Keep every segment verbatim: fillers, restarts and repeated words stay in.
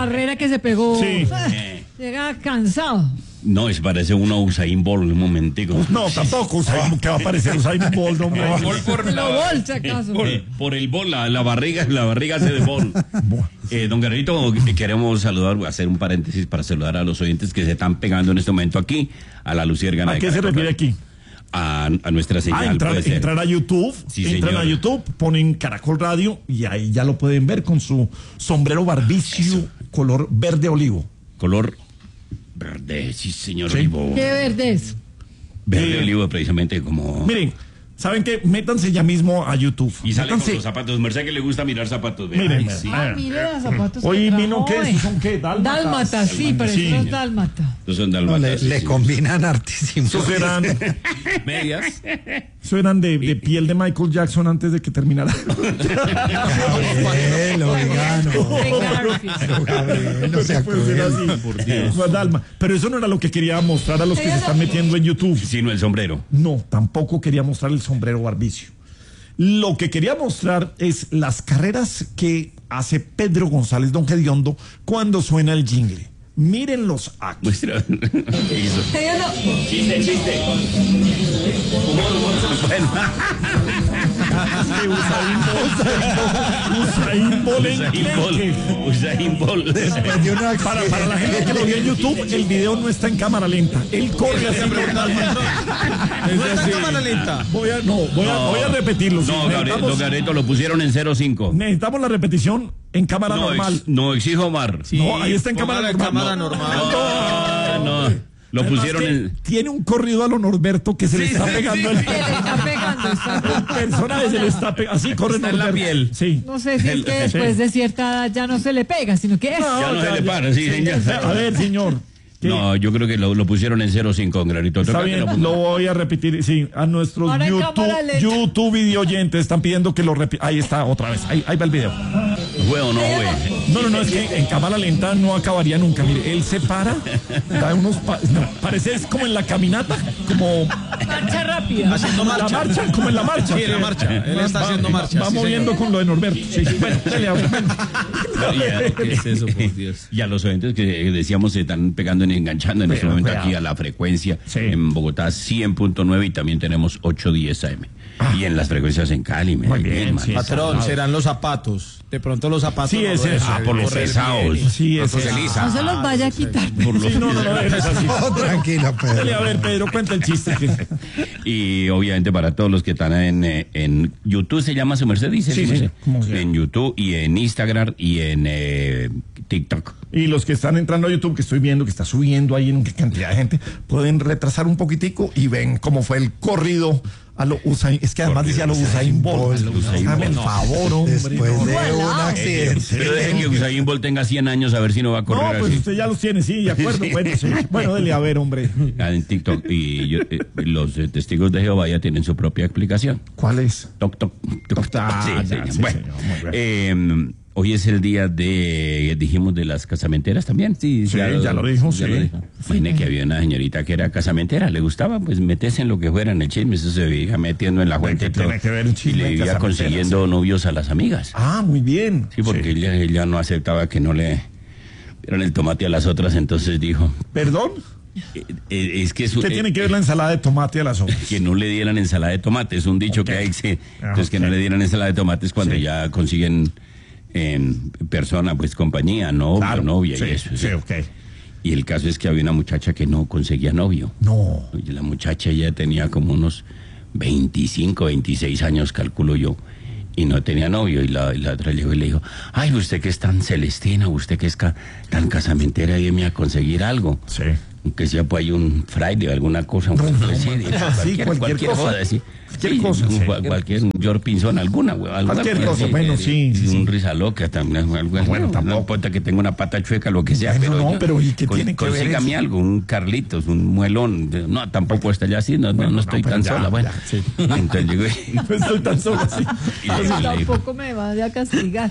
carrera que se pegó. Sí. Eh, llega cansado. No, es parece uno Usain Bolt un momentico. No, tampoco Usain, que va a aparecer Usain Bolt, hombre. Bol por Lo la- bol, si acaso. Por, por el bol, la, la barriga, la barriga hace de bol. Eh, don Guerrerito, queremos saludar, hacer un paréntesis para saludar a los oyentes que se están pegando en este momento aquí, a la Luciérgana. ¿A de qué se Caracol refiere Radio. aquí? A, a nuestra señal, Ah, entrar, puede ser. entrar a YouTube, Sí, entran señor. a YouTube, ponen Caracol Radio y ahí ya lo pueden ver con su sombrero barbicio color verde olivo. Color verde, sí, señor Sí. Olivo. ¿Qué verde es? Verde Eh, olivo, precisamente como... Miren, ¿saben qué? Métanse ya mismo a YouTube. Y sale con Métanse. los zapatos. Merced que le gusta mirar zapatos. vea. Miren, Ay, sí. Ah, mire los zapatos. Hoy que vino, trajo ¿qué? hoy. ¿Esos son qué? ¿Dálmatas? Dálmata, sí, pero Sí. eso es dálmata. Estos son No, dalmatas. le, sí, le sí. combinan hartísimo. Esos eran, Medias. eso eran de, de piel de Michael Jackson antes de que terminara. Gabriel, oiga, no. Venga, Garfield. Pero Gabriel, no sea Puede ser cruel. así. Por Dios. No, Dalma. Pero eso no era lo que quería mostrar a los que se están metiendo en YouTube. Sino el sombrero. No, tampoco quería mostrar el sombrero barbicio. Lo que quería mostrar es las carreras que hace Pedro González Don Gediondo cuando suena el jingle. Mírenlos aquí. Muestra. ¿Qué hizo? Ella no- Chiste, chiste. Humor, humor. Bueno. Que Usain Bolt, Usain Bolt en Usain Bolt. Clenque. Usain Bolt. Después de una Para, para la gente que lo vio en YouTube, el video no está en cámara lenta. Él corre así normalmente. ¿No está en cámara lenta? Voy a, no, voy a, voy a repetirlo. sí. No, Gabriel, necesitamos, don Gareto lo pusieron en cero cinco. necesitamos la repetición en cámara No, normal. ex- no, exijo Omar. No, ahí está en cámara Póngala en normal. cámara No. normal. No, no. Lo Además pusieron que en. tiene un corrido a lo Norberto que se le está pegando el que le está pegando. Está el personaje se le está pegando. Así corre Está en la Norberto. piel. Sí. No sé si es que después de cierta edad ya no se le pega, sino que es. Ya no se le para, sí, señor. A ver, señor. ¿qué? No, yo creo que lo, lo pusieron en cero cinco, don Gareto. Está Toca que bien, lo ponga. lo voy a repetir. Sí, a nuestros Ahora en YouTube, cámara lenta. YouTube video oyentes están pidiendo que lo repita. Ahí está, otra vez. Ahí, ahí va el video. ¿Fue o no fue? No, no, no, es que en cámara lenta no acabaría nunca. Mire, él se para, da unos. pa- no, parece es como en la caminata, como Marcha rápida. Haciendo la marcha. marcha, como en la marcha. Sí, en la marcha. Él está Va- haciendo marcha, Va sí, moviendo señor. con lo de Norberto. Sí, sí. Bueno, dale, a ver, bueno. Y a- ¿Qué es eso, por Dios? Y a los oyentes que decíamos se están pegando y enganchando en este Pero, momento cuidado. aquí a la frecuencia Sí. en Bogotá cien punto nueve y también tenemos ochocientos diez A M. Y en las frecuencias en Cali. Muy bien, man. sí. Patrón, serán los zapatos. De pronto los zapatos. Sí, no es lo eso. dejan Ah, por los correr pesados. bien. Sí, es Por eso. Elisa. No se los vaya a quitar. Por los- Sí, no, no, no, es así. Oh, tranquila, Dale, Pedro. a ver, Pedro, cuenta el chiste. que- Y obviamente para todos los que están en, eh, en YouTube, se llama su merced, dice. Sí, su sí, merced. ¿cómo se llama? En YouTube y en Instagram y en eh, TikTok. Y los que están entrando a YouTube, que estoy viendo que está subiendo ahí en qué cantidad de gente, pueden retrasar un poquitico y ven cómo fue el corrido a lo Usain. Es que además decía a lo Usain Bolt. Bolt, Usain Hágame el Bolt. favor, hombre. Después no. de un Voilà. accidente. Pero dejen que Usain Bolt tenga cien años a ver si no va a correr No, pues así. usted ya los tiene, sí, de acuerdo. Bueno, sí. Bueno, dele a ver, hombre. Ah, en TikTok. Y yo- eh, los eh, testigos de Jehová ya tienen su propia explicación. ¿Cuál es? Toc, toc, toc. Ah, Sí, ya, señor. sí, Bueno, señor, muy bien. eh, hoy es el día de, dijimos, de las casamenteras también. Sí, ya lo dijo, sí. Imagine que había una señorita que era casamentera, le gustaba, pues meterse en lo que fuera en el chisme, eso se iba metiendo en la fuente y ¿Qué tiene todo. que ver un Y chisme le de iba casamenteras? consiguiendo novios a las amigas. Ah, muy bien. Sí, porque Ella, ella no aceptaba que no le dieran el tomate a las otras, entonces dijo, ¿Perdón? eh, eh, es que su, ¿Qué eh, tiene que ver la ensalada de tomate a las otras? que no le dieran ensalada de tomate, es un dicho Ok. que hay, sí. Ah, Entonces que ok. no le dieran ensalada de tomates cuando Sí. ya consiguen eh, persona, pues compañía, novio, Claro, novia sí, y eso. sí, sí. ok. Y el caso es que había una muchacha que no conseguía novio. No. Y la muchacha ya tenía como unos veinticinco, veintiséis años, calculo yo, y no tenía novio. Y la, y la otra llegó y le dijo, ay, usted que es tan celestina, usted que es ca- tan casamentera, ayúdeme a conseguir algo. Sí. Aunque sea pues hay un fraile o alguna cosa, un No, no, sí, no, cualquier, sí, cualquier cosa. joda, sí. Cualquier Sí, cosa, un- sí. cual- cualquier, un George Pinzón, alguna, güey, alguna Cualquier pues, cosa, bueno, sí, sí, Un sí. risa loca también, algo, Bueno, no, tampoco. no importa que tenga una pata chueca, lo que sea, Bueno, pero no, yo- pero ¿y qué con- tiene que ver consígame eso? algo, un Carlitos, un muelón, de- no, tampoco está ya así, no, no, Bueno, no no, estoy pero tan ya, sola, bueno. ya, sí. Entonces llegó y- No estoy tan solo así. y le- le dijo, Tampoco me vaya a castigar.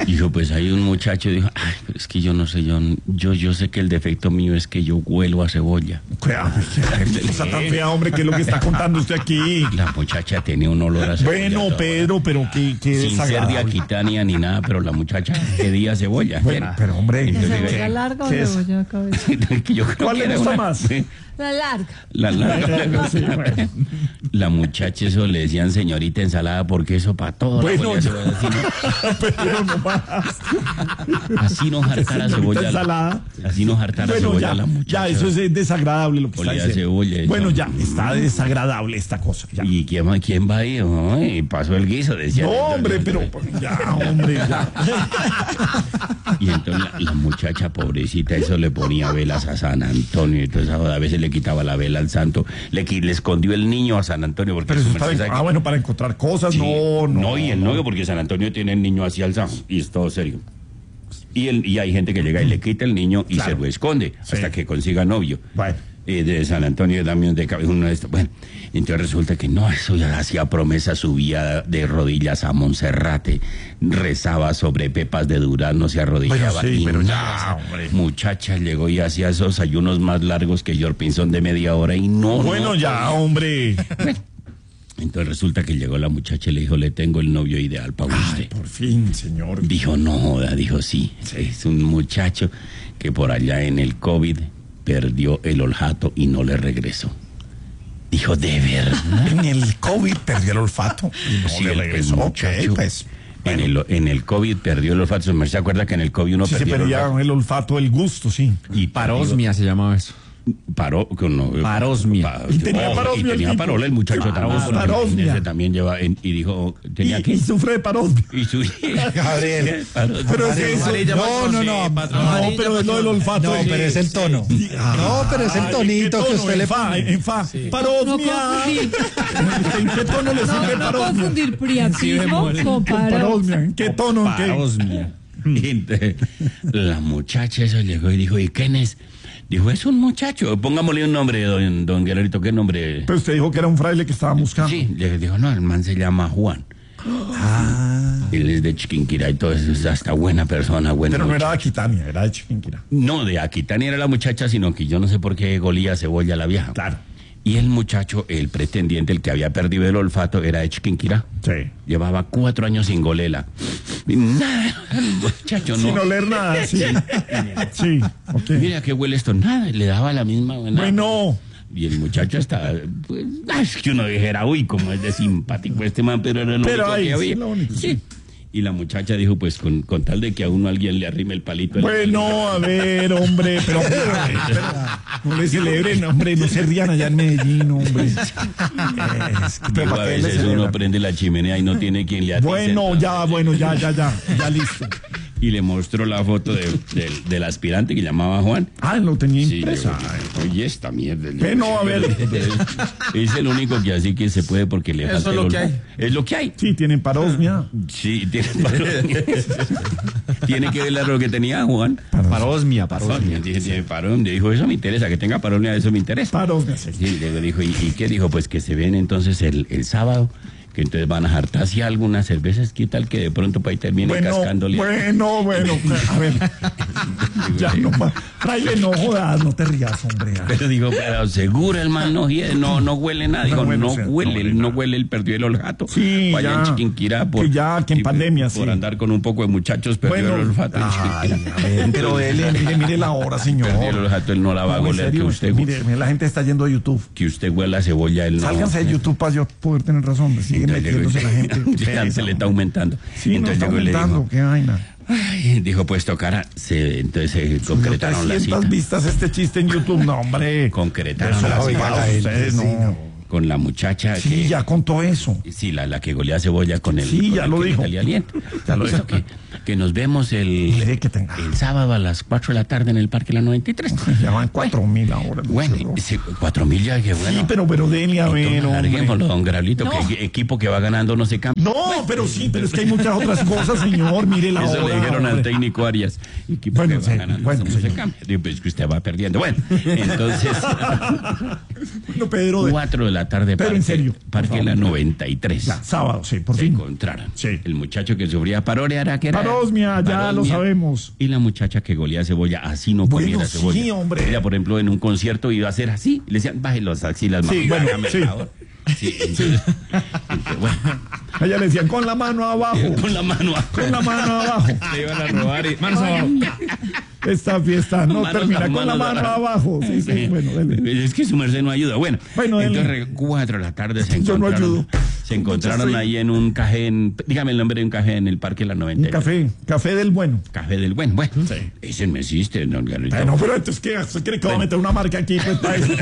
Dijo, pues hay un muchacho, dijo, ay, pero es que yo no sé, yo, yo, yo sé que el defecto mío es que yo huelo a cebolla. Cuidado, qué cosa tan fea, hombre, ¿qué es lo que está contando usted aquí? La muchacha tenía un olor a cebolla. Bueno, toda. Pedro, pero qué, qué Sin ser de desagradable. Aquitania ni nada, pero la muchacha pedía cebolla. Bueno, pero hombre, Yo ¿La digo, cebolla larga o ¿qué es? cebolla cabeza? que yo creo ¿cuál que le era gusta una- más? La larga. La, la- Sí, bueno. la muchacha eso le decían señorita ensalada porque eso para todo. la Bueno, cebolla, ya. cebolla, así, no- Pero no más. así nos hartara Señorita cebolla. ensalada. Así nos hartara Bueno, cebolla ya, la muchacha. ya, eso es desagradable lo que está Olía a diciendo. cebolla, eso. Bueno, ya, está desagradable esta cosa. Ya. ¿Y quién, va- quién va ahí? Ay, pasó el guiso, decía. No, hombre, pero ya, hombre, ya. Y entonces la, la muchacha pobrecita, eso le ponía velas a San Antonio. Y entonces a veces le quitaba la vela al santo. Le, qui- le escondió el niño a San Antonio. Porque Pero eso su está merced bien. sabe Ah, que- bueno, para encontrar cosas, Sí. no, no. y el novio, porque San Antonio tiene el niño así alzado. Y es todo serio. Y, el, y hay gente que llega y le quita el niño y Claro. se lo esconde Sí. hasta que consiga novio. Bueno. Eh, de San Antonio de Damián de Cabeza, uno de estos. Bueno, entonces resulta que no, eso ya hacía promesa, subía de rodillas a Monserrate, rezaba sobre pepas de durazno, se arrodillaba. Bueno, sí, y pero ya, nada, hombre. muchacha llegó y hacía esos ayunos más largos que George Pinzón de media hora y no. Bueno, no, ya, hombre. Entonces resulta que llegó la muchacha y le dijo, le tengo el novio ideal para Ay, usted. por fin, señor. Dijo, no joda, dijo, sí, es un muchacho que por allá en el COVID perdió el olfato y no le regresó. Dijo, ¿de verdad? En el COVID perdió el olfato. Y no Sí, le el- regresó. el Ok, muchacho, pues. En el, en el COVID perdió el olfato. ¿Se acuerda que en el COVID uno Sí, se perdió el perdía olfato? el olfato, el gusto, sí. Y Parosmia se llamaba eso. paró con no, Parosmia. pa- Y tenía oh, parosmia y el tenía tipo. parola el muchacho Claro, también. porque parosmia. ese también lleva en- y dijo tenía Y, que y sufre de parosmia. y su Gabriel. Parosmia. Pero es eso. Amarilla, No, patrón, no, sí, no. patrón. No, Amarilla, pero es lo del patrón. olfato. No, Sí, pero es el sí. tono. No, pero es el Ay, ¿en tonito qué que tono? usted En le fa, pone. en fa. No Parosmia. confundir. ¿En qué tono le No, sirve no parosmia? confundir priapismo con Con paro. parosmia. ¿En qué tono? ¿En qué? Parosmia. Y entonces, la muchacha esa llegó y dijo, ¿y quién es? Dijo, es un muchacho. Pongámosle un nombre, don, don Guerrerito, ¿qué nombre? Pero usted dijo que era un fraile que estaba buscando. Sí, le dijo, no, el man se llama Juan. Ah. Él es de Chiquinquirá y todo eso, es hasta buena persona, buena Pero no muchacha. era de Aquitania, era de Chiquinquirá. No, de Aquitania era la muchacha, sino que yo no sé por qué golía cebolla la vieja. Claro. Y el muchacho, el pretendiente, el que había perdido el olfato, era de Chiquinquirá. Sí. Llevaba cuatro años sin golela. Y nada, el muchacho no. Sin oler nada, sí. Sí, ok. Mira que huele esto, nada, le daba la misma buena. Bueno. Y el muchacho estaba, pues, ah, es que uno dijera, uy, como es de simpático este man, pero era lo Pero único ahí, que sí, había. lo único, Sí. Y la muchacha dijo, pues, con, con tal de que a uno alguien le arrime el palito. en la Bueno, a ver, hombre, pero, pero no le celebren, hombre, no se rían allá en Medellín, hombre. Es que, pero Digo, a ¿para qué le veces uno celebran? prende la chimenea y no tiene quien le atice. Bueno, ya, bueno, ya, ya, ya, ya listo. Y le mostró la foto de- del- del aspirante que llamaba Juan. Ah, lo tenía Sí, impresa. le- oye, esta mierda. Ve, no, a ver. Pero Es, es el único que así que se puede porque le Eso falta es lo el que olfato. hay. Es lo que hay. Sí, tienen parosmia. Sí, tiene parón. Tiene que ver lo que tenía Juan. Parosmia, Parón, parosmia. dije, tiene parón. Le dijo, eso me interesa, que tenga parón, eso me interesa. Parosmia, sí. Sí, le dijo, ¿y, y qué dijo? Pues que se ven entonces el, el sábado, que entonces van a jartarse algunas cervezas, ¿qué tal que de pronto para ahí termine Bueno, cascándole? bueno, bueno, a ver. Ya no más. Fraile, no jodas, no te rías, hombre. Pero digo, pero seguro el man no, hie- no, no huele nada. Digo, No, bueno, no o sea, huele, no huele él no nada. huele, él perdió el olfato. Sí, Vaya ya. en Chiquinquirá por, Que ya, que en sí, pandemia, por sí. andar con un poco de muchachos perdió Bueno, el olfato. en ay, Chiquinquirá. a ver, pero él, mire, mire la hora, señor. Perdió el olfato, él no la va a No, en goler, que serio, usted, mire, mire, la gente está yendo a YouTube. que usted huela cebolla, él no. Sálganse de YouTube para yo poder tener razón. Sigue Entonces llegó y- metiéndose la gente. ya se le está aumentando. Sí, no entonces está llegó y le dijo, aumentando, qué vaina. ay, dijo, pues tocará. Se, entonces se concretaron la trescientas cita. vistas este chiste en YouTube, no, hombre. Concretaron Eso la lo cita oiga, la para gente, ustedes, sí, no. no. con la muchacha Sí, que... ya contó eso. Sí, la, la que golea cebolla con el... Sí, con ya el lo que le dijo. salía aliento. Ya lo Hizo dijo. que, que nos vemos el, Mire que tenga. el sábado a las cuatro de la tarde en el Parque La noventa y tres. Ya van cuatro mil ahora. Bueno, sí, cuatro mil ya, que bueno. Sí, pero, pero denle a ver, Entonces, hombre. larguémoslo, don Grablito, No. que equipo que va ganando no se cambia. No, pero sí, pero es que hay muchas otras cosas, señor. Mire la Eso hora. le dijeron al hombre. técnico Arias. Equipo Bueno, que va sí, ganando bueno, no se señor. cambia. Digo, pues que usted va perdiendo. Bueno, entonces, Bueno, Pedro, de- cuatro de la la tarde, Pero parque, en serio, por Parque favor. La noventa y tres. Ya, sábado, sí, por Se fin. encontraron. Sí. El muchacho que sufría parorea era que era. Parosmia, ya lo sabemos. Y la muchacha que golía cebolla, así no Bueno, comiera sí, cebolla. hombre. Ella, por ejemplo, en un concierto iba a hacer así, y le decían, baje los axilas, Sí, mamá, bueno, hágame el sí. favor". Sí, entonces, entonces, bueno, A ella le decían con la mano abajo. con la mano a- Con la mano abajo. Le iban a robar y... Manos abajo. Esta fiesta no Manos termina a- con la manos mano a- abajo. Sí, sí, bueno, dele. Es que su merced no ayuda. Bueno, Bueno, dele. entonces cuatro de la tarde se Yo no encontraron. ayudo. Se encontraron Yo soy- ahí en un café, en, dígame el nombre de un café en el Parque La noventa. Un café, café del bueno. Café del Buen. Bueno, Sí. ese no existe, don Garrito. Ay, no, pero entonces, ¿qué? ¿Usted cree que va a meter una marca aquí? Pues, para eso?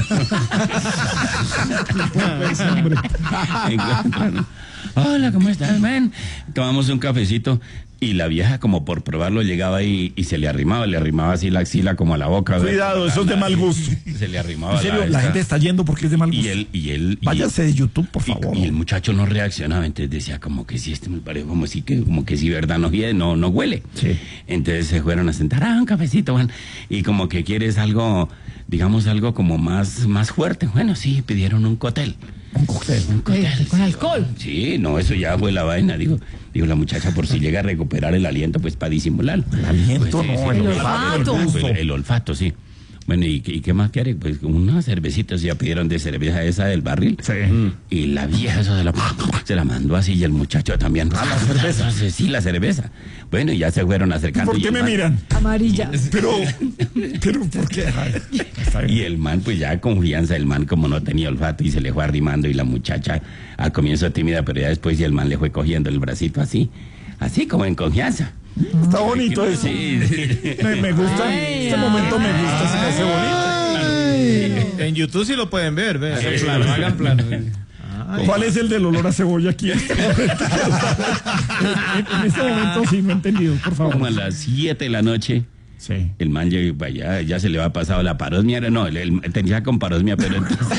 Pues, hombre. Encontraron. Hola, ¿cómo estás, man? Tomamos un cafecito y la vieja, como por probarlo, llegaba ahí y se le arrimaba, le arrimaba así la axila como a la boca. Cuidado, eso es de mal gusto. Se le arrimaba En serio, la, la esta- gente está yendo porque es de mal gusto. Y él, y él. y- Váyase de YouTube, por y- favor. Y, el muchacho no reaccionaba, entonces decía como que si este me parece como si que, como que si verdad no hiede, no, no huele. Sí. Entonces se fueron a sentar, ah, un cafecito, Juan. Y como que quieres algo, digamos algo como más, más fuerte. Bueno, sí, pidieron un cóctel. Un cóctel. Un cóctel. Eh, con alcohol. Sí, no, eso ya fue la vaina, digo. Digo, la muchacha por si llega a recuperar el aliento, pues para disimularlo. El aliento, Pues, sí, no, sí, el sí, olfato. pues, gusto. el, el olfato, sí. Bueno, ¿y, qué- y qué más quiere? Pues unas cervecitas, ya pidieron de cerveza esa del barril. Sí. Y la vieja eso se la, se la mandó así y el muchacho también. ¿A la cerveza? Sí, la cerveza. Bueno, y ya se fueron acercando. ¿Por y qué el me man- miran? Amarilla. Pero, pero, ¿por qué? Ay, está bien. Y el man, pues ya confianza, el man como no tenía olfato y se le fue arrimando y la muchacha al comienzo tímida, pero ya después y el man le fue cogiendo el bracito así, así como en confianza. Está bonito eso. Sí, sí. Me, me gusta. Ay, Este momento me gusta, se me hace bonito. En YouTube sí lo pueden ver, ve. Hagan plano, hagan plano. Ay. ¿Cuál es el del olor a cebolla aquí en este momento? En este momento sí, no he entendido, por Como a favor. las siete de la noche, Sí. el man llega, pues, ya, ya se le va pasado la parosmia, no, él, él tenía con parosmia, pero entonces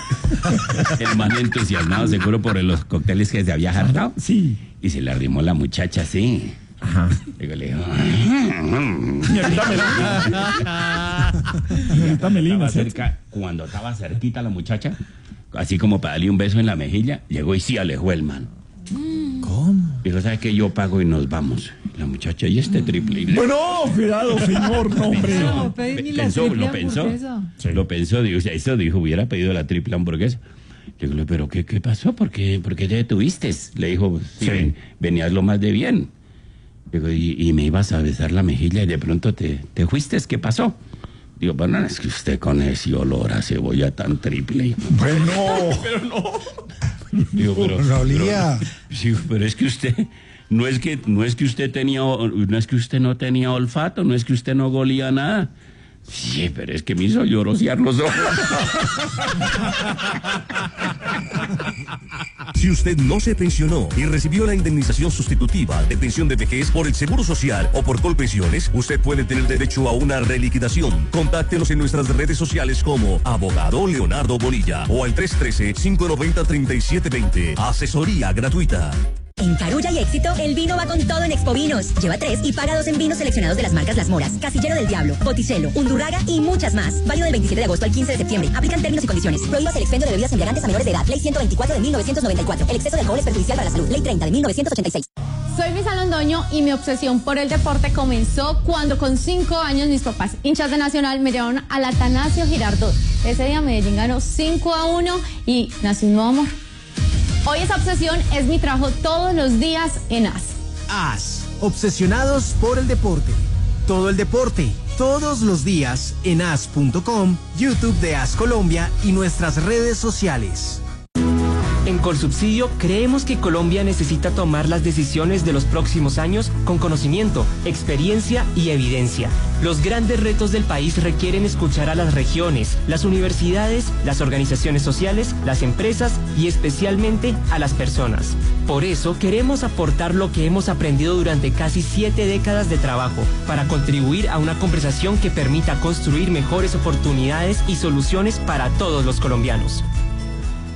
el man entusiasmado seguro por los cócteles que se había hartado Sí. y se le arrimó la muchacha así. Ajá. Digo, le dijo, Señorita Melina. Señorita Melina, estaba ¿cierto? cerca, cuando estaba cerquita la muchacha, así como para darle un beso en la mejilla, llegó y sí alejó el man. ¿Cómo? Dijo, ¿sabes qué? Yo pago y nos vamos. La muchacha, y este triple. Y- Bueno, cuidado, señor, no, hombre. No, pedí ni la pensó, triple lo pensó. hamburguesa. Sí. Lo pensó, digo, o sea, eso dijo, hubiera pedido la triple hamburguesa. Le digo, pero ¿qué, qué pasó? ¿Por qué, por qué te detuviste? Le dijo, sí, Sí. ven- venías lo más de bien. Digo, y, y me ibas a besar la mejilla y de pronto te, te fuiste, ¿qué pasó? Digo, bueno, es que usted con ese olor a cebolla tan triple. Bueno, Digo, pero, No olía. pero- sí, pero es que usted, no es que, no es que usted tenía, no es que usted no tenía olfato, no es que usted no golía nada. Sí, pero es que me hizo llorosear los ojos. Si usted no se pensionó y recibió la indemnización sustitutiva de pensión de vejez por el Seguro Social o por Colpensiones, usted puede tener derecho a una reliquidación. Contáctenos en nuestras redes sociales como Abogado Leonardo Bonilla o al tres uno tres, cinco nueve cero, tres siete dos cero. Asesoría gratuita. En Carulla y Éxito, el vino va con todo en Expo Vinos. Lleva tres y paga dos en vinos seleccionados de las marcas Las Moras, Casillero del Diablo, Botticelo, Undurraga y muchas más. Válido del veintisiete de agosto al quince de septiembre. Aplican términos y condiciones. Prohíbas el expendio de bebidas embriagantes a menores de edad. Ley ciento veinticuatro de mil novecientos noventa y cuatro. El exceso de alcohol es perjudicial para la salud. Ley treinta de mil novecientos ochenta y seis. Soy Misa Londoño y mi obsesión por el deporte comenzó cuando con cinco años mis papás, hinchas de Nacional, me llevaron al Atanasio Girardot. Ese día Medellín ganó cinco a uno y nació un nuevo amor. Hoy esa obsesión es mi trabajo todos los días en A S. A S, obsesionados por el deporte. Todo el deporte, todos los días en A S punto com, YouTube de A S Colombia y nuestras redes sociales. En Colsubsidio creemos que Colombia necesita tomar las decisiones de los próximos años con conocimiento, experiencia y evidencia. Los grandes retos del país requieren escuchar a las regiones, las universidades, las organizaciones sociales, las empresas y especialmente a las personas. Por eso queremos aportar lo que hemos aprendido durante casi siete décadas de trabajo para contribuir a una conversación que permita construir mejores oportunidades y soluciones para todos los colombianos.